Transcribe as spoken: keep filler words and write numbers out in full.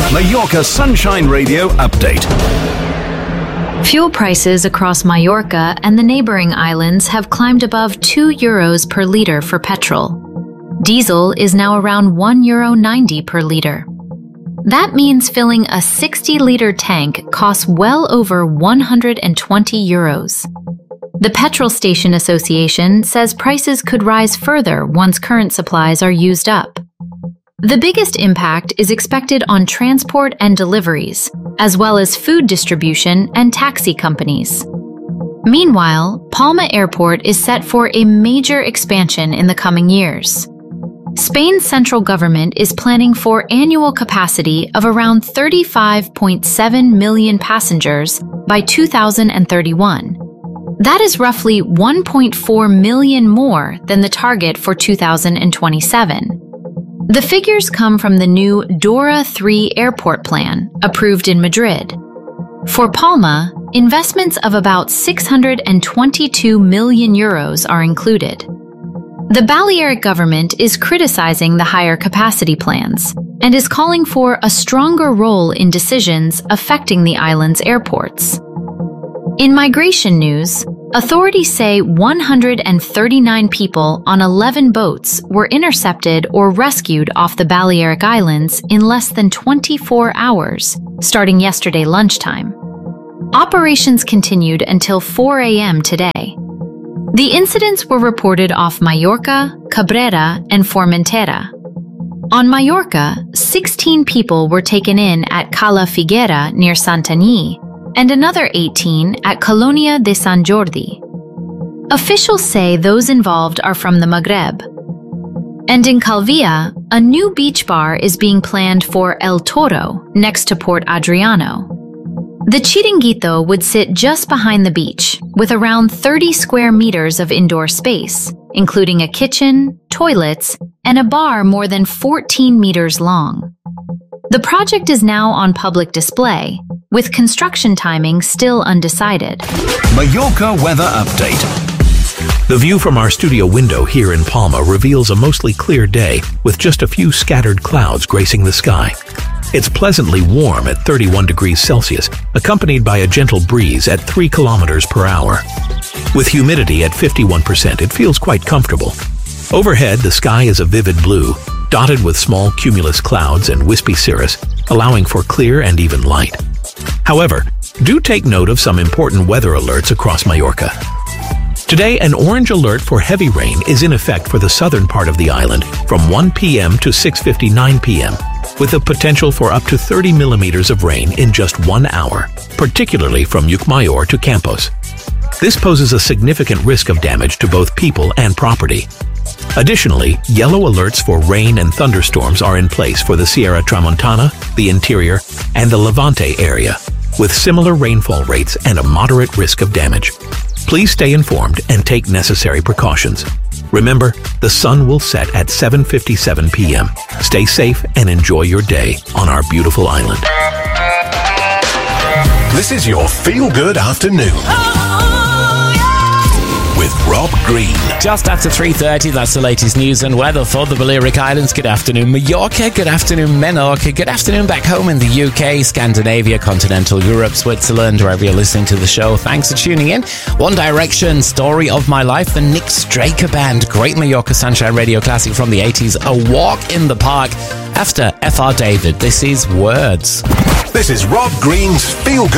Mallorca Sunshine Radio update. Fuel prices across Mallorca and the neighboring islands have climbed above two euros per litre for petrol. Diesel is now around one euro ninety per litre. That means filling a sixty litre tank costs well over one hundred twenty euros. The Petrol Station Association says prices could rise further once current supplies are used up. The biggest impact is expected on transport and deliveries, as well as food distribution and taxi companies. Meanwhile, Palma Airport is set for a major expansion in the coming years. Spain's central government is planning for annual capacity of around thirty-five point seven million passengers by two thousand thirty-one. That is roughly one point four million more than the target for two thousand twenty-seven. The figures come from the new DORA three airport plan, approved in Madrid. For Palma, investments of about six hundred twenty-two million euros are included. The Balearic government is criticizing the higher capacity plans and is calling for a stronger role in decisions affecting the island's airports. In migration news, authorities say one hundred thirty-nine people on eleven boats were intercepted or rescued off the Balearic Islands in less than twenty-four hours, starting yesterday lunchtime. Operations continued until four a.m. today. The incidents were reported off Mallorca, Cabrera, and Formentera. On Mallorca, sixteen people were taken in at Cala Figuera near Santanyí, and another eighteen at Colonia de Sant Jordi. Officials say those involved are from the Maghreb. And in Calvia, a new beach bar is being planned for El Toro, next to Port Adriano. The Chiringuito would sit just behind the beach, with around thirty square meters of indoor space, including a kitchen, toilets, and a bar more than fourteen meters long. The project is now on public display, with construction timing still undecided. Mallorca weather update. The view from our studio window here in Palma reveals a mostly clear day with just a few scattered clouds gracing the sky. It's pleasantly warm at thirty-one degrees Celsius, accompanied by a gentle breeze at three kilometers per hour. With humidity at fifty-one percent, it feels quite comfortable. Overhead, the sky is a vivid blue, dotted with small cumulus clouds and wispy cirrus, allowing for clear and even light. However, do take note of some important weather alerts across Mallorca. Today, an orange alert for heavy rain is in effect for the southern part of the island from one p.m. to six fifty-nine p.m., with the potential for up to thirty millimeters of rain in just one hour, particularly from Llucmajor to Campos. This poses a significant risk of damage to both people and property. Additionally, yellow alerts for rain and thunderstorms are in place for the Sierra Tramontana, the interior, and the Levante area, with similar rainfall rates and a moderate risk of damage. Please stay informed and take necessary precautions. Remember, the sun will set at seven fifty-seven p.m. Stay safe and enjoy your day on our beautiful island. This is your feel-good afternoon. With Rob Green. Just after three thirty, that's the latest news and weather for the Balearic Islands. Good afternoon, Mallorca. Good afternoon, Menorca. Good afternoon back home in the U K, Scandinavia, continental Europe, Switzerland, wherever you're listening to the show. Thanks for tuning in. One Direction, Story of My Life, the Nick Straker Band. Great Mallorca Sunshine Radio classic from the eighties. A Walk in the Park. After F R David, this is Words. This is Rob Green's Feel Good